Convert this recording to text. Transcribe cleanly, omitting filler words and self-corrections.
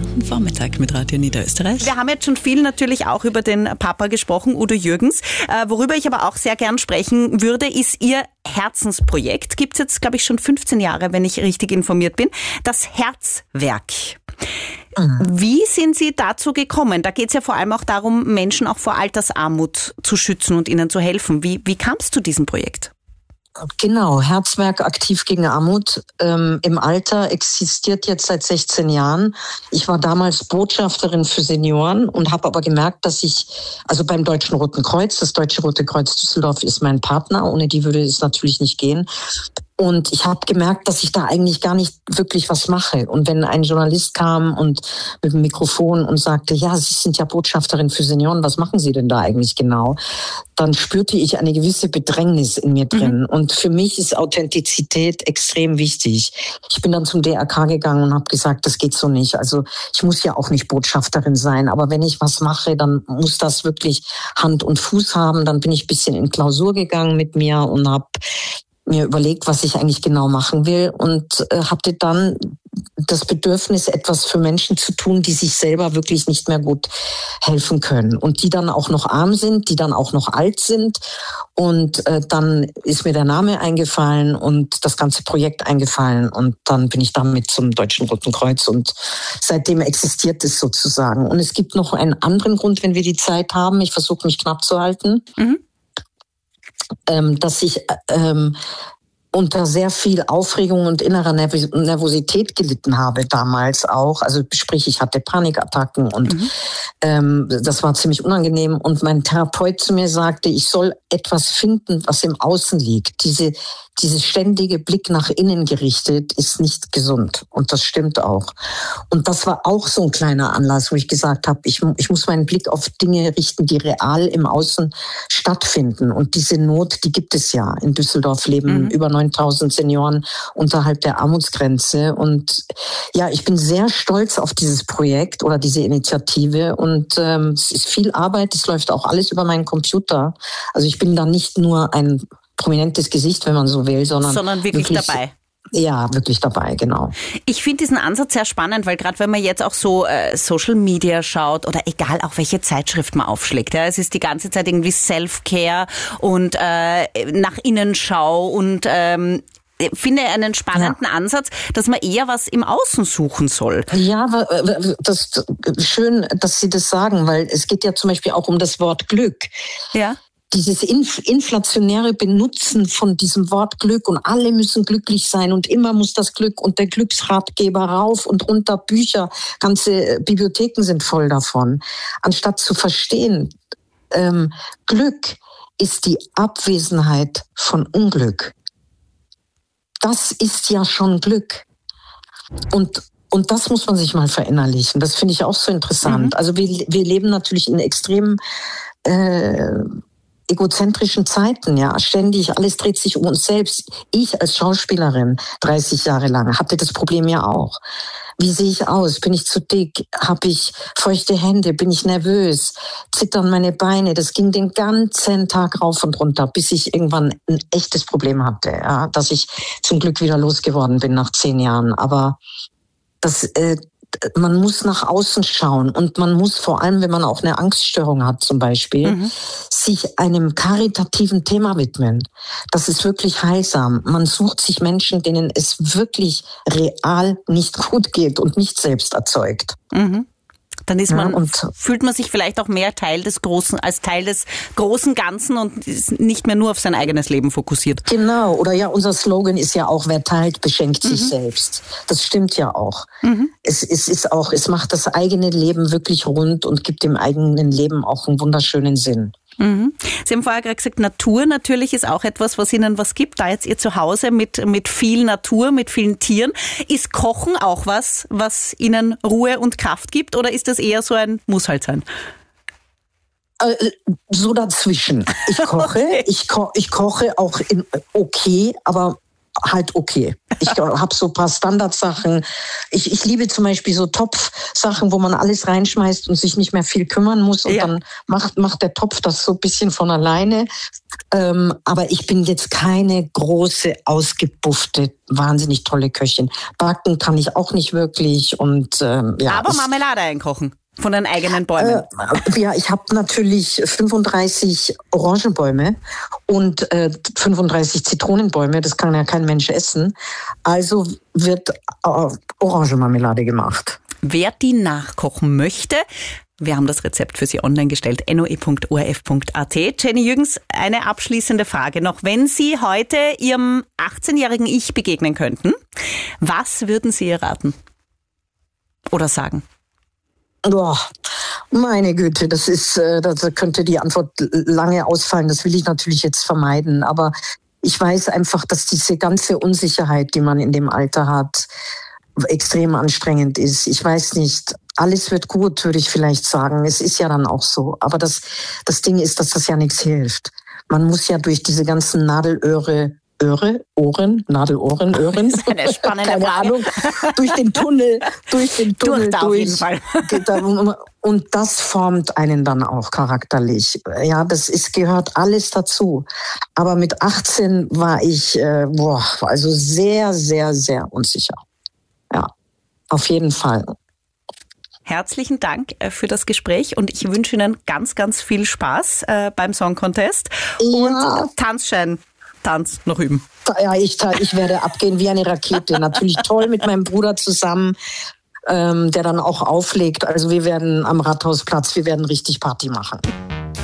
Guten Vormittag mit Radio Niederösterreich. Wir haben jetzt schon viel natürlich auch über den Papa gesprochen, Udo Jürgens. Worüber ich aber auch sehr gern sprechen würde, ist Ihr Herzensprojekt. Gibt es jetzt, glaube ich, schon 15 Jahre, wenn ich richtig informiert bin. Das Herzwerk. Wie sind Sie dazu gekommen? Da geht es ja vor allem auch darum, Menschen auch vor Altersarmut zu schützen und ihnen zu helfen. Wie kam es zu diesem Projekt? Genau, Herzwerk aktiv gegen Armut im Alter existiert jetzt seit 16 Jahren. Ich war damals Botschafterin für Senioren und habe aber gemerkt, dass ich, also beim Deutschen Roten Kreuz, das Deutsche Rote Kreuz Düsseldorf ist mein Partner, ohne die würde es natürlich nicht gehen. Und ich habe gemerkt, dass ich da eigentlich gar nicht wirklich was mache. Und wenn ein Journalist kam und mit dem Mikrofon und sagte, ja, Sie sind ja Botschafterin für Senioren, was machen Sie denn da eigentlich genau? Dann spürte ich eine gewisse Bedrängnis in mir drin. Und für mich ist Authentizität extrem wichtig. Ich bin dann zum DRK gegangen und habe gesagt, das geht so nicht. Also ich muss ja auch nicht Botschafterin sein, aber wenn ich was mache, dann muss das wirklich Hand und Fuß haben. Dann bin ich ein bisschen in Klausur gegangen mit mir und habe mir überlegt, was ich eigentlich genau machen will und hatte dann das Bedürfnis, etwas für Menschen zu tun, die sich selber wirklich nicht mehr gut helfen können und die dann auch noch arm sind, die dann auch noch alt sind. Und dann ist mir der Name eingefallen und das ganze Projekt eingefallen und dann bin ich damit zum Deutschen Roten Kreuz und seitdem existiert es sozusagen. Und es gibt noch einen anderen Grund, wenn wir die Zeit haben. Ich versuche mich knapp zu halten. Dass ich unter sehr viel Aufregung und innerer Nervosität gelitten habe damals auch. Also sprich, ich hatte Panikattacken und das war ziemlich unangenehm. Und mein Therapeut zu mir sagte, ich soll etwas finden, was im Außen liegt. Diese ständige Blick nach innen gerichtet ist nicht gesund. Und das stimmt auch. Und das war auch so ein kleiner Anlass, wo ich gesagt habe, ich muss meinen Blick auf Dinge richten, die real im Außen stattfinden. Und diese Not, die gibt es ja. In Düsseldorf leben über 9.000 Senioren unterhalb der Armutsgrenze. Und ja, ich bin sehr stolz auf dieses Projekt oder diese Initiative. Und es ist viel Arbeit. Es läuft auch alles über meinen Computer. Also ich bin da nicht nur ein prominentes Gesicht, wenn man so will, sondern wirklich dabei. Ja, wirklich dabei, genau. Ich finde diesen Ansatz sehr spannend, weil gerade wenn man jetzt auch so Social Media schaut oder egal auch welche Zeitschrift man aufschlägt, ja, es ist die ganze Zeit irgendwie Self-Care und nach innen Schau und finde einen spannenden Ansatz, dass man eher was im Außen suchen soll. Ja, das schön, dass Sie das sagen, weil es geht ja zum Beispiel auch um das Wort Glück. Ja. Dieses inflationäre Benutzen von diesem Wort Glück und alle müssen glücklich sein und immer muss das Glück und der Glücksratgeber rauf und runter, Bücher, ganze Bibliotheken sind voll davon. Anstatt zu verstehen, Glück ist die Abwesenheit von Unglück. Das ist ja schon Glück. Und das muss man sich mal verinnerlichen. Das finde ich auch so interessant. Also wir leben natürlich in extremen egozentrischen Zeiten, ja, ständig, alles dreht sich um uns selbst. Ich als Schauspielerin, 30 Jahre lang, hatte das Problem ja auch. Wie sehe ich aus? Bin ich zu dick? Habe ich feuchte Hände? Bin ich nervös? Zittern meine Beine? Das ging den ganzen Tag rauf und runter, bis ich irgendwann ein echtes Problem hatte, ja, dass ich zum Glück wieder losgeworden bin nach 10 Jahren. Aber man muss nach außen schauen und man muss vor allem, wenn man auch eine Angststörung hat zum Beispiel, sich einem karitativen Thema widmen. Das ist wirklich heilsam. Man sucht sich Menschen, denen es wirklich real nicht gut geht und nicht selbst erzeugt. Dann ist fühlt man sich vielleicht auch mehr als Teil des großen Ganzen und ist nicht mehr nur auf sein eigenes Leben fokussiert. Genau, oder ja, unser Slogan ist ja auch, wer teilt, beschenkt sich selbst. Das stimmt ja auch. Es macht das eigene Leben wirklich rund und gibt dem eigenen Leben auch einen wunderschönen Sinn. Sie haben vorher gerade gesagt, Natur natürlich ist auch etwas, was Ihnen was gibt. Da jetzt Ihr Zuhause mit viel Natur, mit vielen Tieren. Ist Kochen auch was Ihnen Ruhe und Kraft gibt oder ist das eher so ein muss halt sein? So dazwischen. Ich koche, ich koche auch aber halt okay. Ich habe so ein paar Standardsachen. Ich liebe zum Beispiel so Topfsachen, wo man alles reinschmeißt und sich nicht mehr viel kümmern muss. Und dann macht der Topf das so ein bisschen von alleine. Aber ich bin jetzt keine große, ausgebuffte, wahnsinnig tolle Köchin. Backen kann ich auch nicht wirklich. Und aber Marmelade einkochen. Von den eigenen Bäumen? Ja, ich habe natürlich 35 Orangenbäume und 35 Zitronenbäume. Das kann ja kein Mensch essen. Also wird Orangenmarmelade gemacht. Wer die nachkochen möchte, wir haben das Rezept für Sie online gestellt, noe.orf.at. Jenny Jürgens, eine abschließende Frage noch. Wenn Sie heute Ihrem 18-jährigen Ich begegnen könnten, was würden Sie ihr raten? Oder sagen? Boah, meine Güte, da könnte die Antwort lange ausfallen. Das will ich natürlich jetzt vermeiden. Aber ich weiß einfach, dass diese ganze Unsicherheit, die man in dem Alter hat, extrem anstrengend ist. Ich weiß nicht, alles wird gut, würde ich vielleicht sagen. Es ist ja dann auch so. Aber das Ding ist, dass das ja nichts hilft. Man muss ja durch diese ganzen Nadelohren. Das ist eine spannende Keine Frage. Ahnung. Durch den Tunnel. Durch auf jeden Fall. Und das formt einen dann auch charakterlich. Ja, gehört alles dazu. Aber mit 18 war ich, also sehr, sehr, sehr unsicher. Ja, auf jeden Fall. Herzlichen Dank für das Gespräch und ich wünsche Ihnen ganz, ganz viel Spaß beim Song Contest und Tanzschein. Tanz noch üben. Ja, ich werde abgehen wie eine Rakete. Natürlich toll mit meinem Bruder zusammen, der dann auch auflegt. Also wir werden am Rathausplatz, wir werden richtig Party machen.